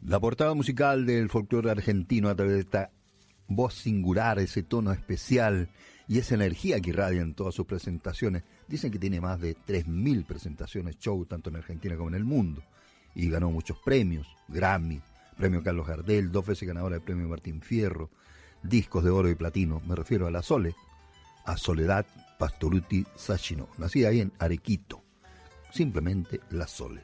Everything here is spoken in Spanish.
La portada musical del folclore argentino a través de esta voz singular, ese tono especial y esa energía que irradia en todas sus presentaciones. Dicen que tiene más de 3.000 presentaciones, show, tanto en Argentina como en el mundo. Y ganó muchos premios, Grammy, premio Carlos Gardel, 2 veces ganadora del premio Martín Fierro, discos de oro y platino. Me refiero a la Sole, a Soledad Pastorutti Sacchino, nacida ahí en Arequito. Simplemente la Sole.